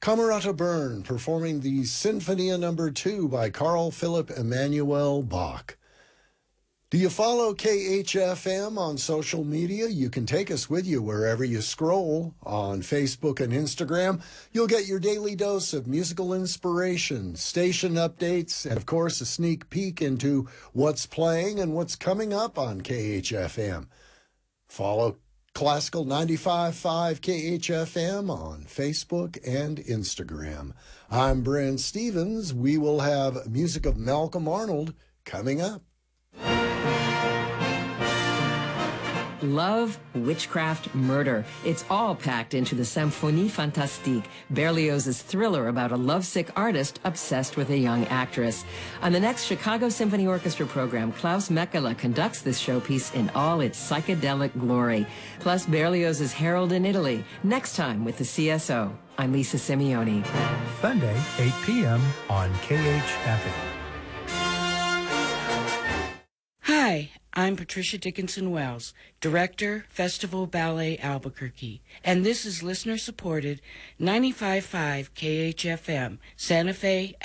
Camerata Bern performing the Sinfonia No. 2 by Carl Philipp Emanuel Bach. Do you follow KHFM on social media? You can take us with you wherever you scroll on Facebook and Instagram. You'll get your daily dose of musical inspiration, station updates, and of course a sneak peek into what's playing and what's coming up on KHFM. Follow Classical 95.5 KHFM on Facebook and Instagram. I'm Brent Stevens. We will have music of Malcolm Arnold coming up. Love, witchcraft, murder. It's all packed into the Symphonie Fantastique, Berlioz's thriller about a lovesick artist obsessed with a young actress. On the next Chicago Symphony Orchestra program, Klaus Mekela conducts this showpiece in all its psychedelic glory. Plus Berlioz's Herald in Italy, next time with the CSO. I'm Lisa Simeone. Sunday, 8 p.m. on KHFM. Hi, I'm Patricia Dickinson-Wells, Director, Festival Ballet Albuquerque, and this is listener-supported 95.5 KHFM, Santa Fe,